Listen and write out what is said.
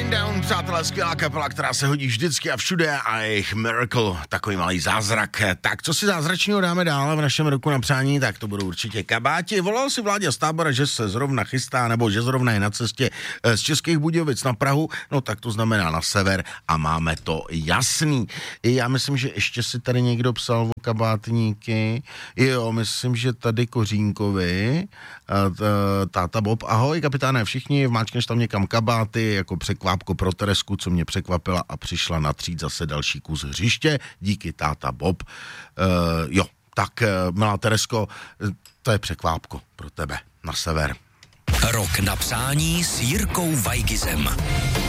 Shinedown, přátelé, skvělá kapela, která se hodí vždycky a všude a jejich Miracle, takový malý zázrak. Tak co si zázračného dáme dál v našem roku na přání, tak to budou určitě kabáti. Volal si Vláďa z Tábora, že se zrovna chystá, nebo že zrovna je na cestě z Českých Budějovic na Prahu, no tak to znamená na sever a máme to jasný. Já myslím, že ještě si tady někdo psal o kabátníky. Jo, myslím, že tady Kořínkovi, táta Bob, ahoj kapitáne, všichni, vmáčkneš tam někam kabáty, jako překvápko pro Teresku, co mě překvapila a přišla natřít zase další kus hřiště, díky táta Bob. Jo, tak milá Teresko, to je překvápko pro tebe na sever. Rok na přání s Jirkou Weigizem.